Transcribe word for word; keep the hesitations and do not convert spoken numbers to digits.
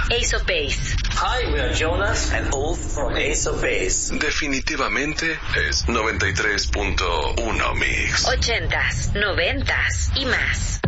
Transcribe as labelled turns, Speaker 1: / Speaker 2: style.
Speaker 1: Ace of Base.
Speaker 2: Hi, we are Jonas and Ulf from Ace of Base.
Speaker 3: Definitivamente es noventa y tres punto uno Mix.
Speaker 1: Ochentas, noventas y más.